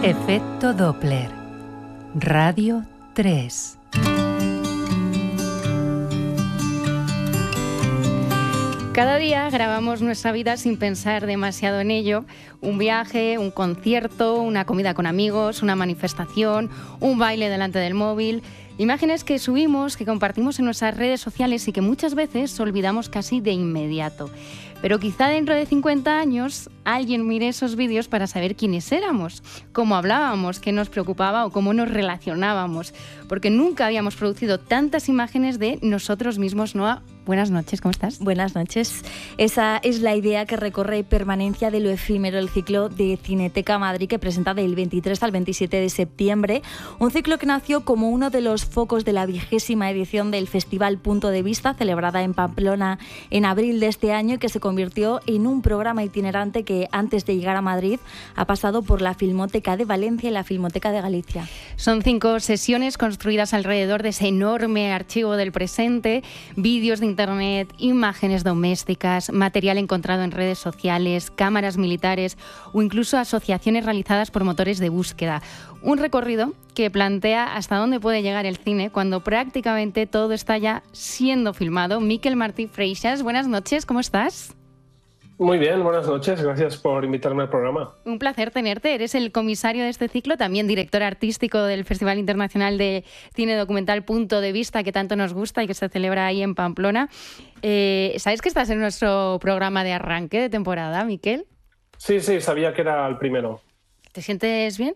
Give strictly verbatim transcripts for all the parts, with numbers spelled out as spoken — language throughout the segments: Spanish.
Efecto Doppler. Radio tres. Cada día grabamos nuestra vida sin pensar demasiado en ello. Un viaje, un concierto, una comida con amigos, una manifestación, un baile delante del móvil. Imágenes que subimos, que compartimos en nuestras redes sociales y que muchas veces olvidamos casi de inmediato. Pero quizá dentro de cincuenta años alguien mire esos vídeos para saber quiénes éramos, cómo hablábamos, qué nos preocupaba o cómo nos relacionábamos. Porque nunca habíamos producido tantas imágenes de nosotros mismos, Noa. Buenas noches, ¿cómo estás? Buenas noches. Esa es la idea que recorre Permanencia de lo efímero, el ciclo de Cineteca Madrid que presenta del veintitrés al veintisiete de septiembre. Un ciclo que nació como uno de los focos de la vigésima edición del Festival Punto de Vista, celebrada en Pamplona en abril de este año, y que se convirtió en un programa itinerante que antes de llegar a Madrid ha pasado por la Filmoteca de Valencia y la Filmoteca de Galicia. Son cinco sesiones construidas alrededor de ese enorme archivo del presente, vídeos de internet, imágenes domésticas, material encontrado en redes sociales, cámaras militares o incluso asociaciones realizadas por motores de búsqueda. Un recorrido que plantea hasta dónde puede llegar el cine cuando prácticamente todo está ya siendo filmado. Miquel Martí Freixas, buenas noches, ¿cómo estás? Muy bien, buenas noches, gracias por invitarme al programa. Un placer tenerte, eres el comisario de este ciclo, también director artístico del Festival Internacional de Cine Documental Punto de Vista, que tanto nos gusta y que se celebra ahí en Pamplona. Eh, ¿Sabes que estás en nuestro programa de arranque de temporada, Miquel? Sí, sí, sabía que era el primero. ¿Te sientes bien?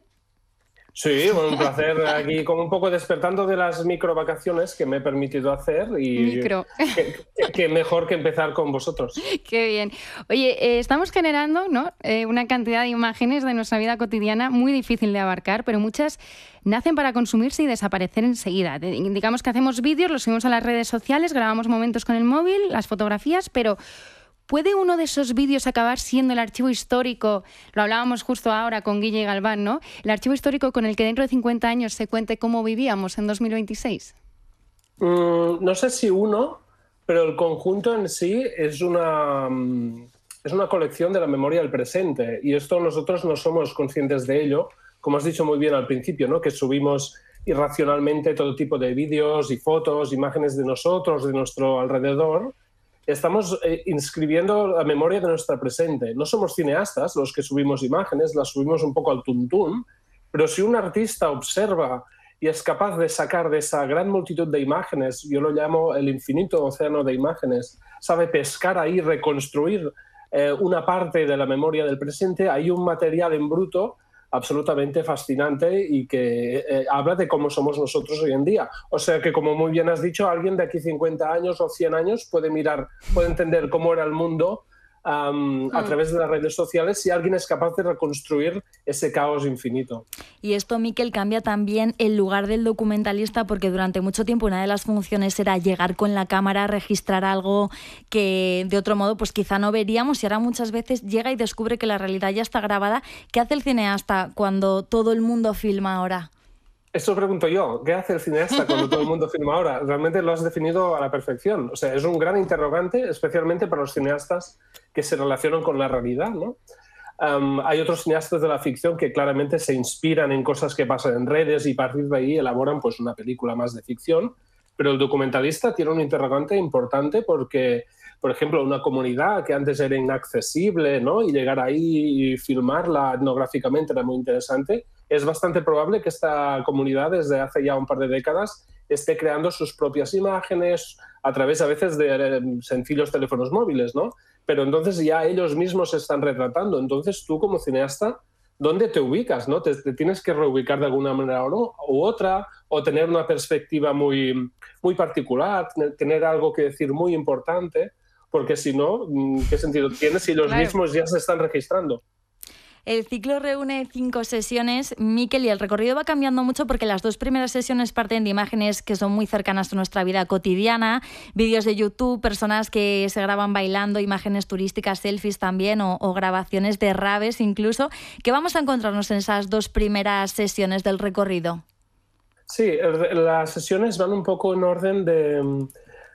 Sí, bueno, un placer aquí, como un poco despertando de las micro vacaciones que me he permitido hacer y micro. Que, que, que mejor que empezar con vosotros. Qué bien. Oye, eh, estamos generando, ¿no? eh, una cantidad de imágenes de nuestra vida cotidiana muy difícil de abarcar, pero muchas nacen para consumirse y desaparecer enseguida. Digamos que hacemos vídeos, los subimos a las redes sociales, grabamos momentos con el móvil, las fotografías, pero ¿puede uno de esos vídeos acabar siendo el archivo histórico? Lo hablábamos justo ahora con Guille Galván, ¿no? El archivo histórico con el que dentro de cincuenta años se cuente cómo vivíamos en dos mil veintiséis. Mm, no sé si uno, pero el conjunto en sí es una, es una colección de la memoria del presente. Y esto nosotros no somos conscientes de ello, como has dicho muy bien al principio, ¿no? Que subimos irracionalmente todo tipo de vídeos y fotos, imágenes de nosotros, de nuestro alrededor. Estamos eh, inscribiendo la memoria de nuestra presente. No somos cineastas los que subimos imágenes, las subimos un poco al tuntún, pero si un artista observa y es capaz de sacar de esa gran multitud de imágenes, yo lo llamo el infinito océano de imágenes, sabe pescar ahí, reconstruir eh, una parte de la memoria del presente, hay un material en bruto absolutamente fascinante y que eh, habla de cómo somos nosotros hoy en día. O sea que, como muy bien has dicho, alguien de aquí cincuenta años o cien años puede mirar, puede entender cómo era el mundo um, a través de las redes sociales si alguien es capaz de reconstruir ese caos infinito. Y esto, Miquel, cambia también el lugar del documentalista, porque durante mucho tiempo una de las funciones era llegar con la cámara, registrar algo que de otro modo pues quizá no veríamos, y ahora muchas veces llega y descubre que la realidad ya está grabada. ¿Qué hace el cineasta cuando todo el mundo filma ahora? Eso pregunto yo, ¿qué hace el cineasta cuando todo el mundo filma ahora? Realmente lo has definido a la perfección. O sea, es un gran interrogante, especialmente para los cineastas que se relacionan con la realidad, ¿no? Um, hay otros cineastas de la ficción que claramente se inspiran en cosas que pasan en redes y a partir de ahí elaboran pues, una película más de ficción, pero el documentalista tiene un interrogante importante porque, por ejemplo, una comunidad que antes era inaccesible, ¿no? Y llegar ahí y filmarla etnográficamente era muy interesante, es bastante probable que esta comunidad desde hace ya un par de décadas esté creando sus propias imágenes a través a veces de sencillos teléfonos móviles, ¿no? Pero entonces ya ellos mismos se están retratando. Entonces tú como cineasta, ¿dónde te ubicas? ¿No? Te, te tienes que reubicar de alguna manera o no, u otra, o tener una perspectiva muy, muy particular, tener algo que decir muy importante, porque si no, ¿qué sentido tiene si ellos claro. mismos ya se están registrando? El ciclo reúne cinco sesiones, Miquel, y el recorrido va cambiando mucho porque las dos primeras sesiones parten de imágenes que son muy cercanas a nuestra vida cotidiana, vídeos de YouTube, personas que se graban bailando, imágenes turísticas, selfies también, o, o grabaciones de raves incluso. ¿Qué vamos a encontrarnos en esas dos primeras sesiones del recorrido? Sí, las sesiones van un poco en orden de...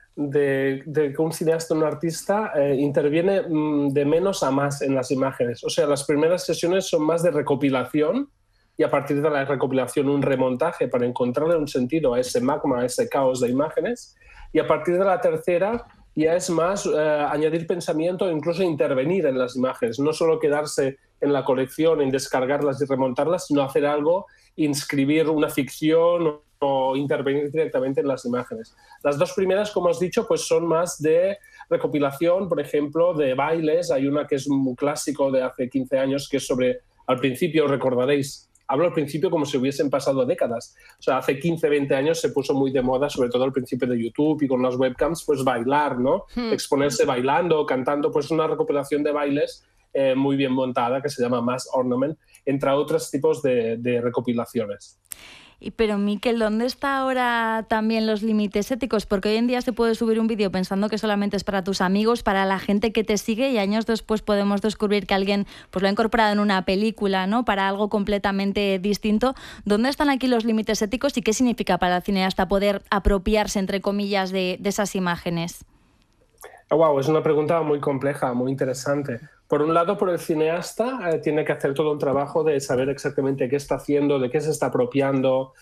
de, de que un cineasta, un artista, eh, interviene mm, de menos a más en las imágenes. O sea, las primeras sesiones son más de recopilación y a partir de la recopilación un remontaje para encontrarle un sentido a ese magma, a ese caos de imágenes. Y a partir de la tercera ya es más eh, añadir pensamiento e incluso intervenir en las imágenes, no solo quedarse en la colección, en descargarlas y remontarlas, sino hacer algo, inscribir una ficción o, o intervenir directamente en las imágenes. Las dos primeras, como has dicho, pues son más de recopilación, por ejemplo, de bailes. Hay una que es un clásico de hace quince años, que es sobre, al principio, recordaréis, hablo al principio como si hubiesen pasado décadas. O sea, hace quince, veinte años se puso muy de moda, sobre todo al principio de YouTube y con las webcams, pues bailar, ¿no? Hmm. Exponerse bailando, cantando, pues una recopilación de bailes eh, muy bien montada que se llama Mass Ornament, entre otros tipos de, de recopilaciones. Pero, Miquel, ¿dónde está ahora también los límites éticos? Porque hoy en día se puede subir un vídeo pensando que solamente es para tus amigos, para la gente que te sigue, y años después podemos descubrir que alguien pues lo ha incorporado en una película, ¿no? Para algo completamente distinto. ¿Dónde están aquí los límites éticos y qué significa para el cineasta poder apropiarse, entre comillas, de, de esas imágenes? Oh, wow, es una pregunta muy compleja, muy interesante. Por un lado, por el cineasta eh, tiene que hacer todo un trabajo de saber exactamente qué está haciendo, de qué se está apropiando,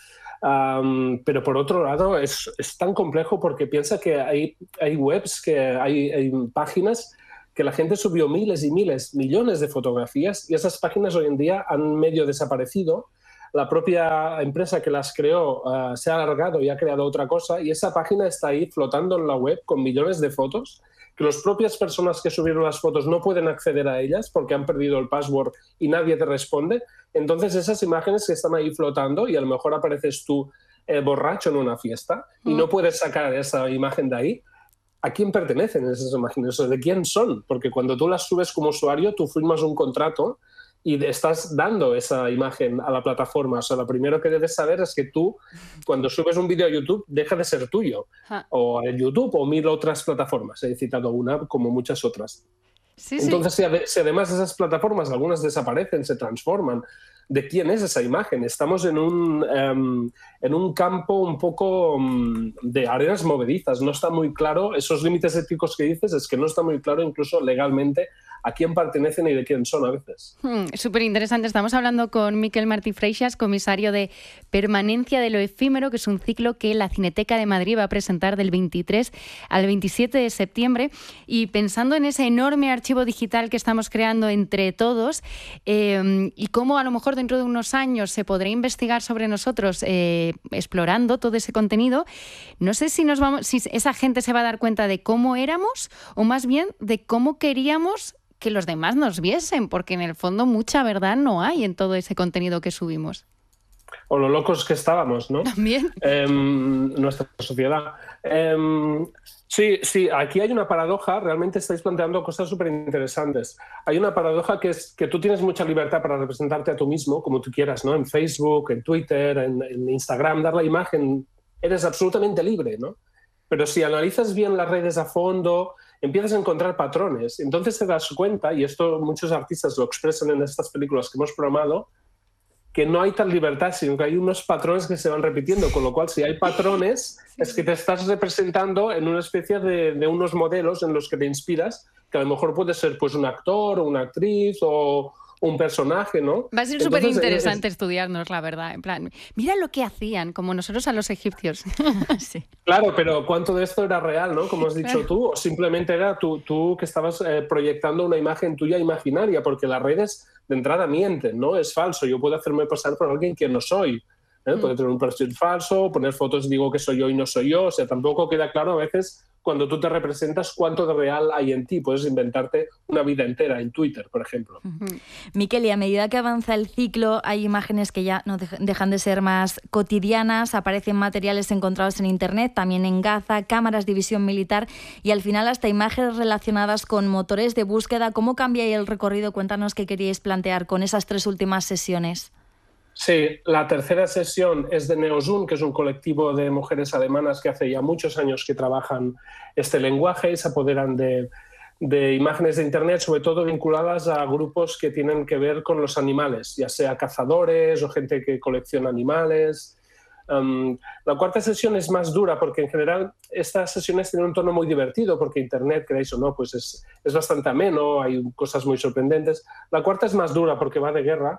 um, pero por otro lado es, es tan complejo porque piensa que hay, hay webs, que hay, hay páginas que la gente subió miles y miles, millones de fotografías y esas páginas hoy en día han medio desaparecido. La propia empresa que las creó uh, se ha alargado y ha creado otra cosa y esa página está ahí flotando en la web con millones de fotos que las propias personas que subieron las fotos no pueden acceder a ellas porque han perdido el password y nadie te responde. Entonces esas imágenes que están ahí flotando y a lo mejor apareces tú eh, borracho en una fiesta y no puedes sacar esa imagen de ahí, ¿a quién pertenecen esas imágenes? ¿De quién son? Porque cuando tú las subes como usuario, tú firmas un contrato y estás dando esa imagen a la plataforma. O sea, lo primero que debes saber es que tú, cuando subes un vídeo a YouTube, deja de ser tuyo. Ja. O en YouTube o mil otras plataformas. He citado una como muchas otras. Sí, Entonces, sí. Si, ade- si además esas plataformas, algunas desaparecen, se transforman, ¿de quién es esa imagen? Estamos en un, um, en un campo un poco um, de arenas movedizas. No está muy claro, esos límites éticos que dices, es que no está muy claro incluso legalmente a quién pertenecen y de quién son a veces. Hmm, súper interesante. Estamos hablando con Miquel Martí Freixas, comisario de Permanencia de lo Efímero, que es un ciclo que la Cineteca de Madrid va a presentar del veintitrés al veintisiete de septiembre. Y pensando en ese enorme archivo digital que estamos creando entre todos eh, y cómo a lo mejor dentro de unos años se podrá investigar sobre nosotros eh, explorando todo ese contenido, no sé si, nos vamos, si esa gente se va a dar cuenta de cómo éramos o más bien de cómo queríamos que los demás nos viesen, porque en el fondo mucha verdad no hay en todo ese contenido que subimos. O lo locos que estábamos, ¿no? También. Eh, nuestra sociedad. Eh, sí, sí, aquí hay una paradoja. Realmente estáis planteando cosas súper interesantes. Hay una paradoja que es que tú tienes mucha libertad para representarte a tú mismo, como tú quieras, ¿no? En Facebook, en Twitter, en, en Instagram, dar la imagen. Eres absolutamente libre, ¿no? Pero si analizas bien las redes a fondo, empiezas a encontrar patrones. Entonces te das cuenta, y esto muchos artistas lo expresan en estas películas que hemos programado, que no hay tal libertad, sino que hay unos patrones que se van repitiendo, con lo cual si hay patrones sí. es que te estás representando en una especie de, de unos modelos en los que te inspiras, que a lo mejor puede ser pues, un actor o una actriz o un personaje, ¿no? Va a ser súper interesante es... estudiarnos, la verdad. En plan, mira lo que hacían, como nosotros a los egipcios. Sí. Claro, pero ¿cuánto de esto era real, no? Como has dicho claro. tú, o simplemente era tú, tú que estabas eh, proyectando una imagen tuya imaginaria, porque las redes de entrada mienten, ¿no? Es falso. Yo puedo hacerme pasar por alguien que no soy. ¿eh? Mm. Puedo tener un perfil falso, poner fotos y digo que soy yo y no soy yo. O sea, tampoco queda claro a veces cuando tú te representas cuánto de real hay en ti. Puedes inventarte una vida entera en Twitter, por ejemplo. Uh-huh. Miquel, y a medida que avanza el ciclo, hay imágenes que ya no dejan de ser más cotidianas, aparecen materiales encontrados en Internet, también en Gaza, cámaras de visión militar y al final hasta imágenes relacionadas con motores de búsqueda. ¿Cómo cambia ahí el recorrido? Cuéntanos qué queríais plantear con esas tres últimas sesiones. Sí, la tercera sesión es de Neozun, que es un colectivo de mujeres alemanas que hace ya muchos años que trabajan este lenguaje y se apoderan de, de imágenes de Internet, sobre todo vinculadas a grupos que tienen que ver con los animales, ya sea cazadores o gente que colecciona animales. Um, la cuarta sesión es más dura porque en general estas sesiones tienen un tono muy divertido porque Internet, queráis o no, pues es, es bastante ameno, hay cosas muy sorprendentes. La cuarta es más dura porque va de guerra.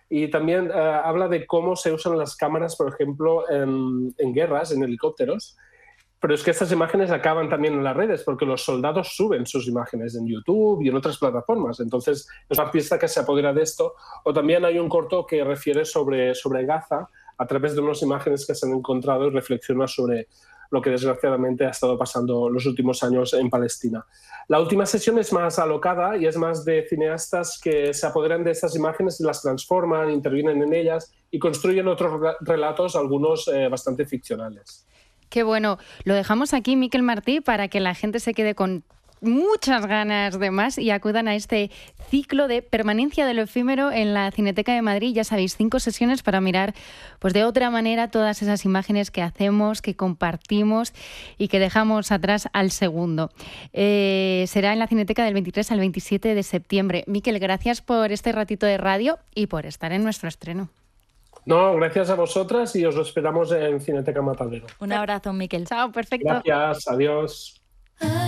y también eh, habla de cómo se usan las cámaras, por ejemplo, en, en guerras, en helicópteros. Pero es que estas imágenes acaban también en las redes porque los soldados suben sus imágenes en YouTube y en otras plataformas. Entonces, es una pista que se apodera de esto. O también hay un corto que refiere sobre, sobre Gaza a través de unas imágenes que se han encontrado y reflexiona sobre lo que desgraciadamente ha estado pasando los últimos años en Palestina. La última sesión es más alocada y es más de cineastas que se apoderan de estas imágenes y las transforman, intervienen en ellas y construyen otros relatos, algunos eh, bastante ficcionales. Qué bueno. Lo dejamos aquí, Miquel Martí, para que la gente se quede con muchas ganas de más y acudan a este ciclo de permanencia de lo efímero en la Cineteca de Madrid. Ya sabéis, cinco sesiones para mirar pues de otra manera todas esas imágenes que hacemos, que compartimos y que dejamos atrás al segundo. Eh, será en la Cineteca del veintitrés al veintisiete de septiembre. Miquel, gracias por este ratito de radio y por estar en nuestro estreno. No, gracias a vosotras y os lo esperamos en Cineteca Matadero. Un abrazo, Miquel. Chao, perfecto. Gracias, adiós.